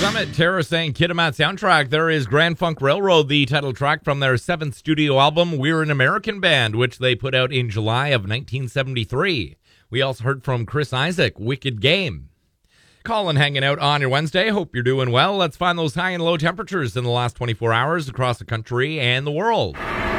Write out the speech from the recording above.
Summit, Terror saying Kitimat soundtrack. There is Grand Funk Railroad, the title track from their 7th studio album, We're an American Band, which they put out in July of 1973. We also heard from Chris Isaak, Wicked Game. Colin hanging out on your Wednesday. Hope you're doing well. Let's find those high and low temperatures in the last 24 hours across the country and the world.